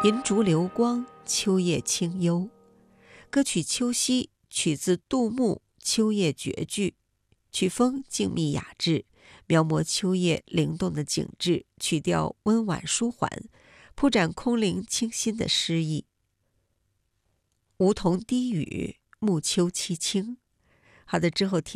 银烛流光，秋夜清幽。歌曲《秋夕》取自杜牧《秋夜绝句》，曲风静谧雅致，描摹秋夜灵动的景致，曲调温婉舒缓，铺展空灵清新的诗意。梧桐低语，暮秋凄清。好的，之后听